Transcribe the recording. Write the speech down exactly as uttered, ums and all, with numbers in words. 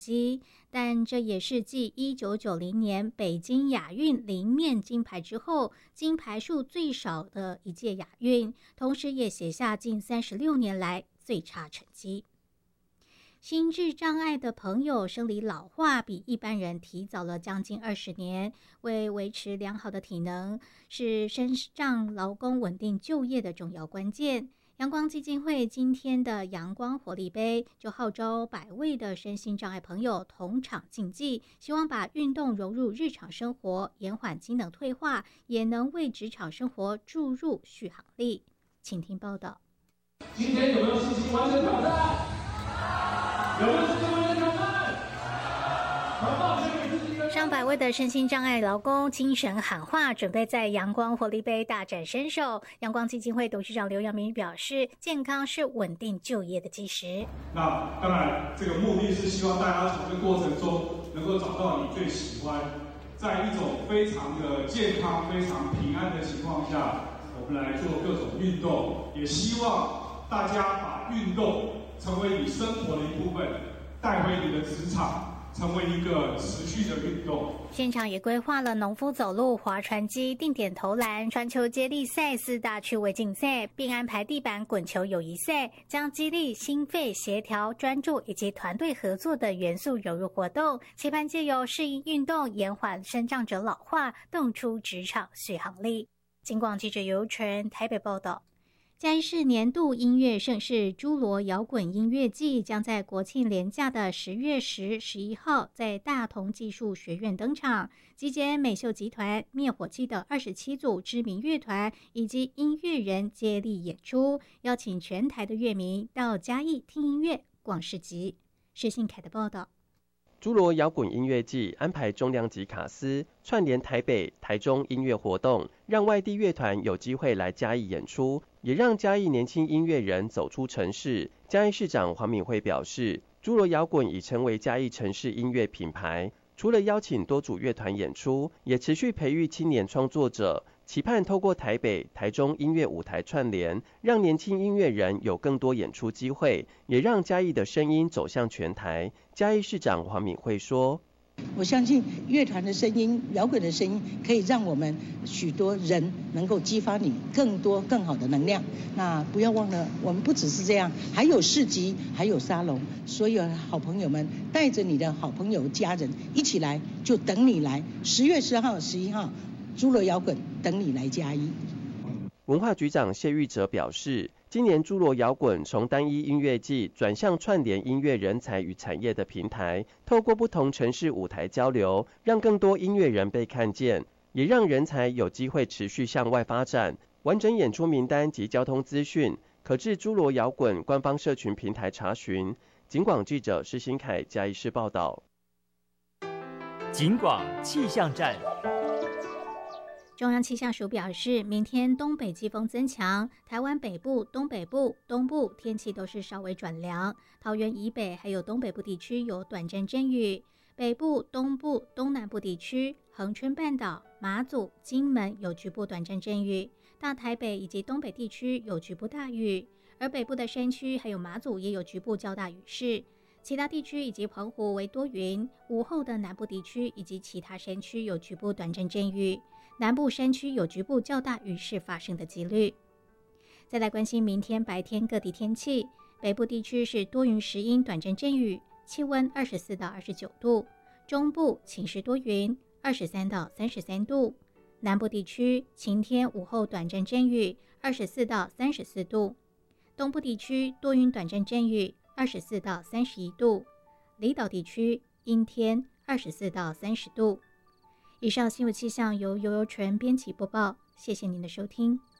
绩，但这也是继一九九零年北京亚运零面金牌之后，金牌数最少的一届亚运，同时也写下近三十六年来最差成绩。心智障碍的朋友生理老化比一般人提早了将近二十年，为维持良好的体能，是身障劳工稳定就业的重要关键。阳光基金会今天的阳光活力杯就号召百位的身心障碍朋友同场竞技，希望把运动融入日常生活，延缓机能退化，也能为职场生活注入续航力。请听报道。 今天有没有信心完成挑战？有没有信心完成挑战？很抱歉。 上百位的身心障碍劳工精神喊话，准备在阳光活力杯大展身手。阳光基金会董事长刘阳明表示，健康是稳定就业的基石。 那当然，这个目的是希望大家从这个过程中能够找到你最喜欢，在一种非常的健康、非常平安的情况下，我们来做各种运动，也希望大家把运动成为你生活的一部分，带回你的职场，成为一个持续的运动。 现场也规划了农夫走路、划船机、定点投篮、传球接力赛四大趣味竞赛，并安排地板滚球友谊赛，将激励、心肺、协调、专注以及团队合作的元素融入活动，期盼借由适应运动，延缓身障者老化，动出职场续航力。警广记者尤纯台北报道。嘉义市年度音乐盛事诸罗摇滚音乐季将在国庆连假的十月十、十一号在大同技术学院登场，集结美秀集团、灭火器的二十七组知名乐团以及音乐人接力演出，邀请全台的乐迷到嘉义听音乐、逛市集。施信凯的报道。 诸罗摇滚音乐季安排重量级卡司，串联台北、台中音乐活动，让外地乐团有机会来嘉义演出，也让嘉义年轻音乐人走出城市。嘉义市长黄敏惠表示，诸罗摇滚已成为嘉义城市音乐品牌，除了邀请多组乐团演出，也持续培育青年创作者，期盼透过台北、台中音乐舞台串联，让年轻音乐人有更多演出机会，也让嘉义的声音走向全台。嘉义市长黄敏惠说， 我相信乐团的声音、摇滚的声音可以让我们许多人能够激发你更多更好的能量。那不要忘了，我们不只是这样，还有市集，还有沙龙。所有好朋友们，带着你的好朋友、家人一起来，就等你来。十月十号、十一号，诸罗摇滚等你来嘉义。 文化局长谢玉哲表示，今年诸罗摇滚从单一音乐季转向串联音乐人才与产业的平台，透过不同城市舞台交流，让更多音乐人被看见，也让人才有机会持续向外发展。完整演出名单及交通资讯，可至诸罗摇滚官方社群平台查询。警广记者施新凯嘉义市报道。 警广气象站。 中央气象署表示，明天东北季风增强，台湾北部、东北部、东部天气都是稍微转凉，桃园以北还有东北部地区有短暂阵雨，北部、东部、东南部地区、恒春半岛、马祖、金门有局部短暂阵雨，大台北以及东北地区有局部大雨，而北部的山区还有马祖也有局部较大雨势。其他地区以及澎湖为多云，午后的南部地区以及其他山区有局部短暂阵雨，南部山区有局部较大雨势发生的几率。再来关心明天白天各地天气，北部地区是多云时阴短暂阵雨，气温二十四到二十九度，中部晴时多云，二十三到三十三度，南部地区晴天午后短暂阵雨，二十四到三十四度，东部地区多云短暂阵雨，二十四到三十一度，离岛地区阴天，二十四到三十度。以上新闻气象由游游纯编辑播报，谢谢您的收听。